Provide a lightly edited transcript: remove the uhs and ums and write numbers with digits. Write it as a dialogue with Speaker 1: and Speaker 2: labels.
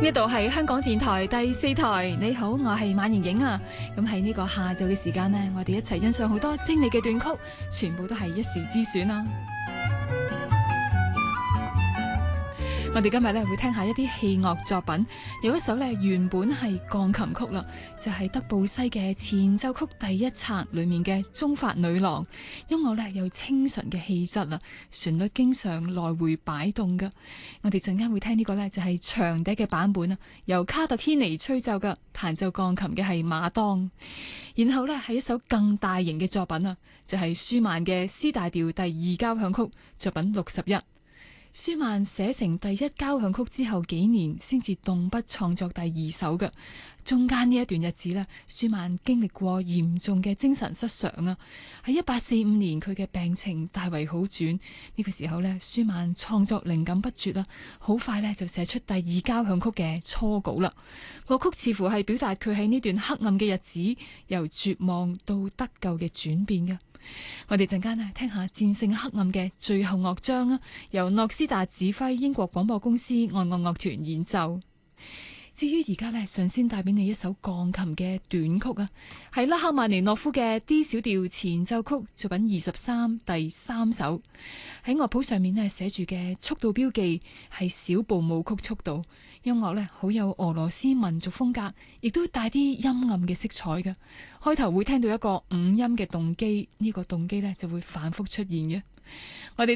Speaker 1: 呢度係香港電台第4台，你好，我係馬盈盈啊。咁喺呢個下晝嘅時間呢，我哋一齊欣賞好多精美嘅段曲，全部都係一時之選啊。我哋今日咧會聽下一啲器樂作品，有一首咧原本係鋼琴曲啦，就係德布西嘅前奏曲第1冊裏面嘅中法女郎。音樂咧有清純嘅氣質啦，旋律經常來回擺動噶。我哋陣間會聽呢個咧就係長笛嘅版本啊，由卡特軒尼吹奏噶，彈奏鋼琴嘅係馬當。然後咧係一首更大型嘅作品啊，就係舒曼嘅 C 大調第2交響曲作品61。舒曼寫成第1交響曲之後幾年先至動筆創作第2首嘅，中間呢一段日子呢，舒曼經歷過嚴重嘅精神失常啊。喺1845年佢嘅病情大為好轉，呢個時候呢，舒曼創作靈感不絕啦，好快呢就寫出第2交響曲嘅初稿啦。個曲似乎係表達佢喺呢段黑暗嘅日子由絕望到得救嘅轉變嘅。我哋陣間呢聽下戰勝黑暗嘅最後樂章啊，由諾斯達指揮英國廣播公司愛樂樂團演奏。至於而家呢，上先帶俾你一首鋼琴嘅短曲啊，係拉赫曼尼諾夫嘅 D 小調前奏曲作品23第3首。喺樂譜上面呢寫住嘅速度標記係小步舞曲速度。音樂呢好有俄羅斯民族風格，亦都帶啲陰暗嘅色彩嘅。開頭會聽到一個5音嘅動機，呢個動機呢就會反覆出現嘅。我哋